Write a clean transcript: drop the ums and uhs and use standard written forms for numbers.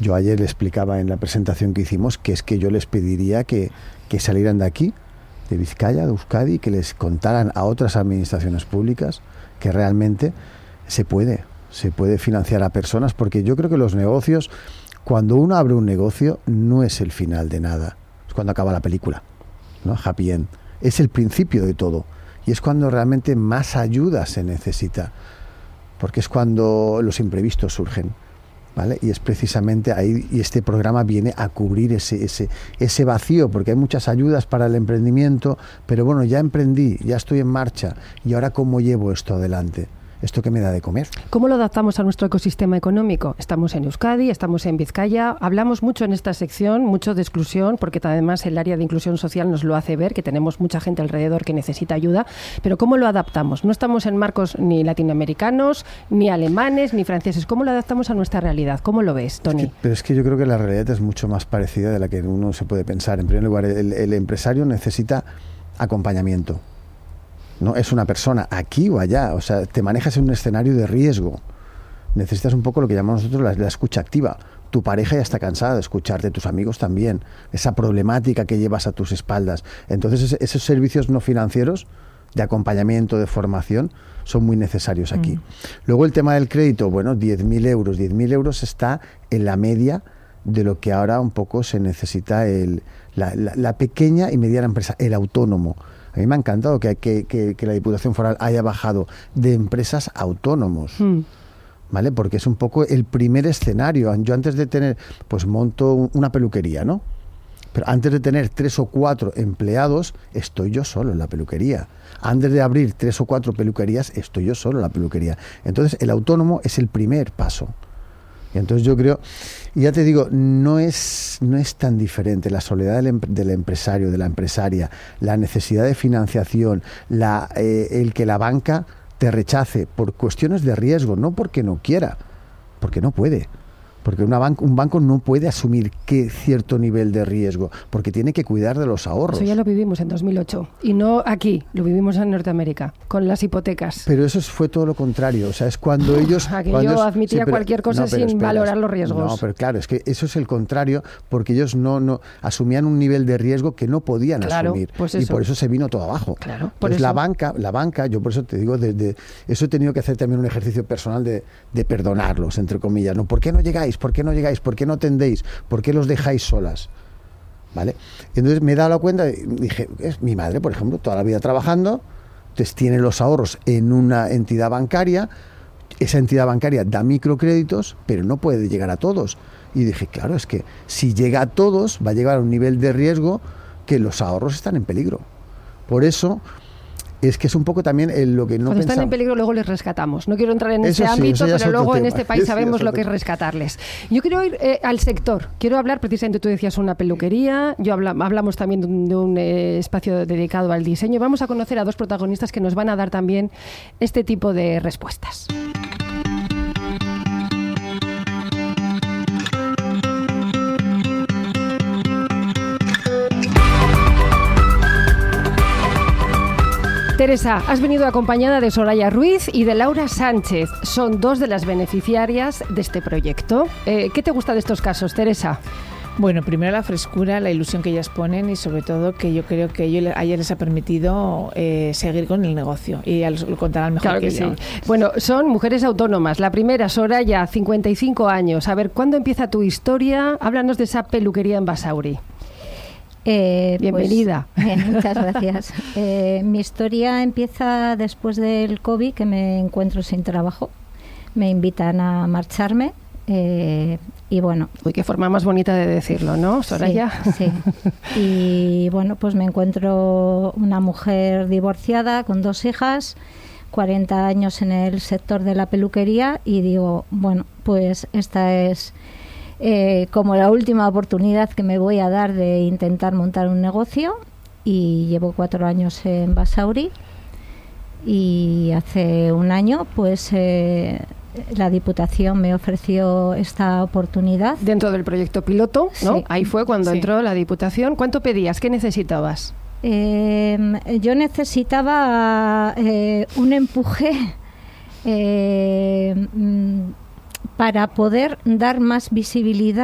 Yo ayer le explicaba en la presentación que hicimos que es que yo les pediría que salieran de aquí, de Vizcaya, de Euskadi, que les contaran a otras administraciones públicas que realmente se puede financiar a personas, porque yo creo que los negocios, cuando uno abre un negocio, no es el final de nada, es cuando acaba la película, ¿no? Happy end. Es el principio de todo, y es cuando realmente más ayuda se necesita, porque es cuando los imprevistos surgen, ¿vale? Y es precisamente ahí, y este programa viene a cubrir ese vacío, porque hay muchas ayudas para el emprendimiento, pero bueno, ya emprendí, ya estoy en marcha, y ahora ¿cómo llevo esto adelante? ¿Esto qué me da de comer? ¿Cómo lo adaptamos a nuestro ecosistema económico? Estamos en Euskadi, estamos en Vizcaya, hablamos mucho en esta sección, mucho de exclusión, porque además el área de inclusión social nos lo hace ver, que tenemos mucha gente alrededor que necesita ayuda, pero ¿cómo lo adaptamos? No estamos en marcos ni latinoamericanos, ni alemanes, ni franceses. ¿Cómo lo adaptamos a nuestra realidad? ¿Cómo lo ves, Tony? Pero es que yo creo que la realidad es mucho más parecida de la que uno se puede pensar. En primer lugar, el empresario necesita acompañamiento. No es una persona aquí o allá, o sea, te manejas en un escenario de riesgo. Necesitas un poco lo que llamamos nosotros la escucha activa. Tu pareja ya está cansada de escucharte, tus amigos también, esa problemática que llevas a tus espaldas. Entonces, esos servicios no financieros de acompañamiento, de formación, son muy necesarios aquí. Luego el tema del crédito, bueno, 10.000 euros. 10.000 euros está en la media de lo que ahora un poco se necesita la pequeña y mediana empresa, el autónomo. A mí me ha encantado que la Diputación Foral haya bajado de empresas a autónomos, ¿vale? Porque es un poco el primer escenario. Yo antes de tener, pues monto una peluquería, ¿no? Pero antes de tener 3 o 4 empleados, estoy yo solo en la peluquería. Antes de abrir 3 o 4 peluquerías, estoy yo solo en la peluquería. Entonces, el autónomo es el primer paso. Y entonces yo creo, y ya te digo, no es tan diferente la soledad del empresario, de la empresaria, la necesidad de financiación, el que la banca te rechace por cuestiones de riesgo, no porque no quiera, porque no puede. Porque un banco no puede asumir cierto nivel de riesgo, porque tiene que cuidar de los ahorros. Eso ya lo vivimos en 2008, y no aquí, lo vivimos en Norteamérica, con las hipotecas. Pero eso fue todo lo contrario, o sea, es cuando ellos... Aquello admitía cualquier cosa sin valorar los riesgos. No, pero claro, es que eso es el contrario, porque ellos no asumían un nivel de riesgo que no podían asumir, pues y por eso se vino todo abajo. Claro, pues la banca, yo por eso te digo, eso he tenido que hacer también un ejercicio personal de perdonarlos, entre comillas, ¿no? ¿Por qué no llegáis? ¿Por qué no llegáis? ¿Por qué no tendéis? ¿Por qué los dejáis solas? ¿Vale? Entonces me he dado la cuenta y dije, mi madre, por ejemplo, toda la vida trabajando, entonces tiene los ahorros en una entidad bancaria, esa entidad bancaria da microcréditos, pero no puede llegar a todos. Y dije, claro, es que si llega a todos, va a llegar a un nivel de riesgo que los ahorros están en peligro. Por eso... es que es un poco también lo que no Cuando pensamos. Están en peligro, luego les rescatamos. No quiero entrar en ese ámbito, pero luego en este país sabemos lo que es rescatarles. Yo quiero ir al sector. Quiero hablar, precisamente tú decías una peluquería, hablamos también de un espacio dedicado al diseño. Vamos a conocer a 2 protagonistas que nos van a dar también este tipo de respuestas. Teresa, has venido acompañada de Soraya Ruiz y de Laura Sánchez. Son 2 de las beneficiarias de este proyecto. ¿Qué te gusta de estos casos, Teresa? Bueno, primero la frescura, la ilusión que ellas ponen y sobre todo que yo creo que a ellas les ha permitido seguir con el negocio y lo contarán mejor que yo. Sí. Bueno, son mujeres autónomas. La primera, Soraya, 55 años. A ver, ¿cuándo empieza tu historia? Háblanos de esa peluquería en Basauri. Bienvenida. Pues, muchas gracias. Mi historia empieza después del COVID, que me encuentro sin trabajo. Me invitan a marcharme y bueno... Uy, qué forma más bonita de decirlo, ¿no, Soraya? Sí. Y bueno, pues me encuentro una mujer divorciada con 2 hijas, 40 años en el sector de la peluquería y digo, bueno, pues esta es... como la última oportunidad que me voy a dar de intentar montar un negocio y llevo 4 años en Basauri y hace un año pues la Diputación me ofreció esta oportunidad. Dentro del proyecto piloto, ¿no? Sí. Ahí fue cuando entró la Diputación. ¿Cuánto pedías? ¿Qué necesitabas? Yo necesitaba un empuje para poder dar más visibilidad